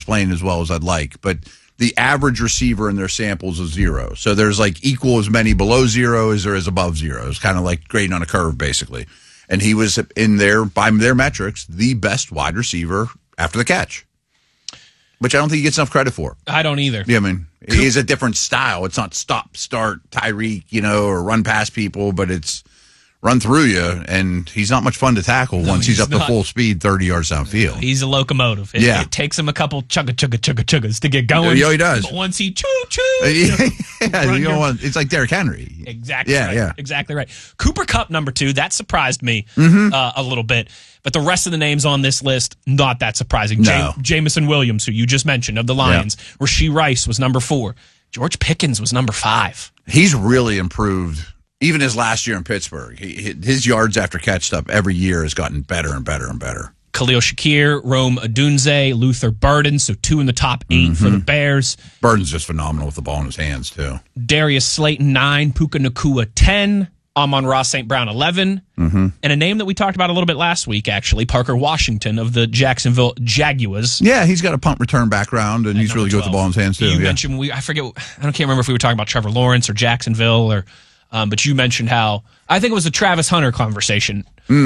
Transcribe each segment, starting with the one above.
explain as well as I'd like, but the average receiver in their samples is 0. So there's like equal as many below 0 as there is above 0. It's kind of like grading on a curve, basically. And he was in there, by their metrics, the best wide receiver after the catch, which I don't think he gets enough credit for. I don't either. Yeah, I mean, he's a different style. It's not stop, start, Tyreek, or run past people, but it's run through you, and he's not much fun to tackle once he's up to full speed, 30 yards downfield. He's a locomotive. It takes him a couple chuggas to get going. Yeah, he does. But once he choo-choo. It's like Derrick Henry. Exactly right. Yeah. Exactly right. Cooper Kupp, number 2, that surprised me a little bit. But the rest of the names on this list, not that surprising. No. Jamison Williams, who you just mentioned, of the Lions. Yeah. Rashee Rice was number 4. George Pickens was number 5. He's really improved. Even his last year in Pittsburgh, his yards after catch stuff every year has gotten better and better and better. Khalil Shakir, Rome Odunze, Luther Burden, so 2 in the top 8 for the Bears. Burden's just phenomenal with the ball in his hands, too. Darius Slayton, 9. Puka Nacua, 10. Amon-Ra St. Brown, 11. And a name that we talked about a little bit last week, actually, Parker Washington of the Jacksonville Jaguars. Yeah, he's got a punt return background, and he's really good with the ball in his hands, too. You mentioned, I can't remember if we were talking about Trevor Lawrence or Jacksonville, or but you mentioned how, I think it was a Travis Hunter conversation.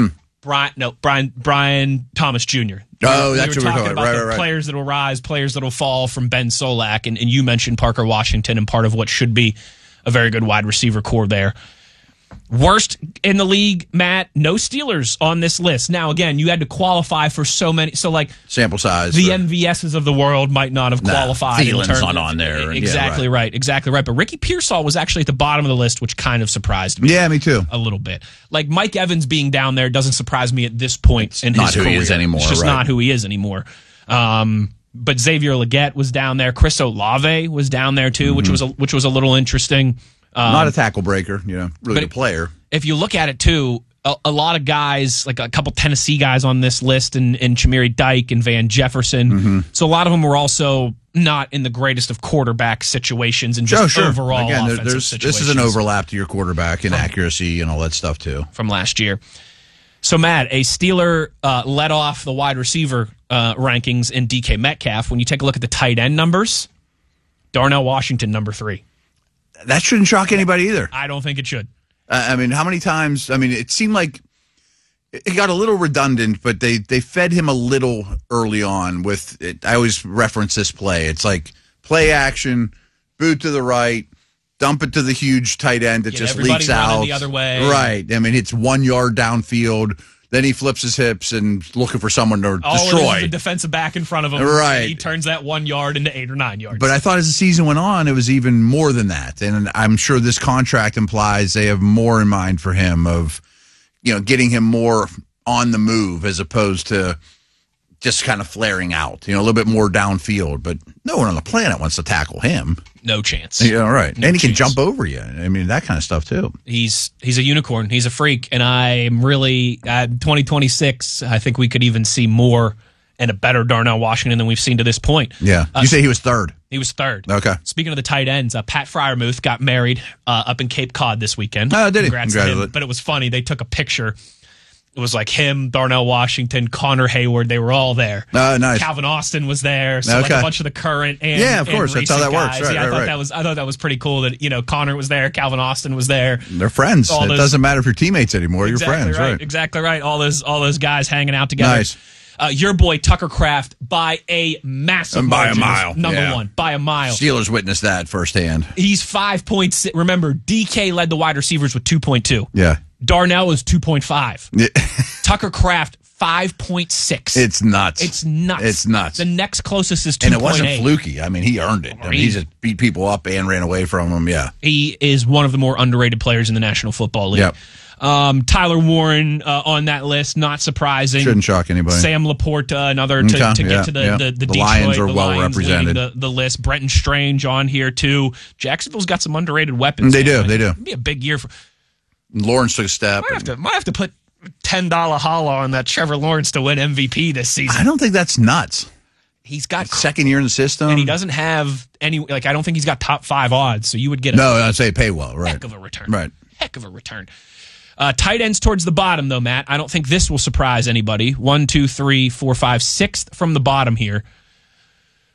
Brian Thomas Jr. Oh, we that's were what talking we're about. talking about. Players that will rise, players that will fall from Ben Solak, and you mentioned Parker Washington and part of what should be a very good wide receiver core there. Worst in the league, Matt, no Steelers on this list. Now, again, you had to qualify for so many. So, like, sample size. The MVSs of the world might not have qualified. Thielen's not on there. Exactly right. Exactly right. But Ricky Pearsall was actually at the bottom of the list, which kind of surprised me. Yeah, me too. A little bit. Like, Mike Evans being down there doesn't surprise me at this point in his career. Not who he is anymore. It's just not who he is anymore. But Xavier Legette was down there. Chris Olave was down there, too, which was a little interesting. Not a tackle breaker, really a player. If you look at it, too, a lot of guys, like a couple Tennessee guys on this list, and Chimere Dike and Van Jefferson. So a lot of them were also not in the greatest of quarterback situations and just overall offensive situations. This is an overlap to your quarterback in accuracy and all that stuff, too. From last year. So, Matt, a Steeler led off the wide receiver rankings in DK Metcalf. When you take a look at the tight end numbers, Darnell Washington, number 3. That shouldn't shock anybody either. I don't think it should. I mean, how many times? I mean, it seemed like it got a little redundant, but they fed him a little early on with it. I always reference this play. It's like play action, boot to the right, dump it to the huge tight end that just leaks out. The other way. Right. I mean, it's 1 yard downfield. Then he flips his hips and looking for someone to destroy. All the defensive back in front of him. Right. He turns that 1 yard into 8 or 9 yards. But I thought as the season went on, it was even more than that. And I'm sure this contract implies they have more in mind for him of, getting him more on the move as opposed to just kind of flaring out, a little bit more downfield. But no one on the planet wants to tackle him. No chance. Yeah, right. No and he can chance. jump over you. I mean, that kind of stuff, too. He's a unicorn. He's a freak. And I am really, 2026, I think we could even see more and a better Darnell Washington than we've seen to this point. Yeah. You say he was 3rd? He was 3rd. Okay. Speaking of the tight ends, Pat Freiermuth got married up in Cape Cod this weekend. Oh, did he? Congrats to him. But it was funny. They took a picture. It was like him, Darnell Washington, Connor Hayward. They were all there. Oh, nice. Calvin Austin was there. So like a bunch of the current and of course. And that's how that guys. works. Right, I thought that was pretty cool that Connor was there, Calvin Austin was there. They're friends. It doesn't matter if you're teammates anymore. You're friends, right? Exactly right. All those guys hanging out together. Nice. Your boy Tucker Kraft by a massive margin. By a mile. Number 1. By a mile. Steelers witnessed that firsthand. He's 5.6. Remember, DK led the wide receivers with 2.2. Yeah. Darnell was 2.5. Yeah. Tucker Kraft, 5.6. It's nuts. It's nuts. The next closest is 2.8. And it wasn't fluky. I mean, he earned it. I mean, he just beat people up and ran away from them. Yeah. He is one of the more underrated players in the National Football League. Yep. Tyler Warren on that list, not surprising. Shouldn't shock anybody. Sam Laporta, another to get to the Detroit. Lions are well Lions represented. The list. Brenton Strange on here too. Jacksonville's got some underrated weapons. They do. It'd be a big year for. Lawrence took a step. Might have to put $10 holla on that Trevor Lawrence to win MVP this season. I don't think that's nuts. He's got second year in the system, and he doesn't have any. I don't think he's got top 5 odds. So you would get I'd say pay well. Right, heck of a return. Right, heck of a return. Tight ends towards the bottom, though, Matt. I don't think this will surprise anybody. 1, 2, 3, 4, 5, 6th from the bottom here.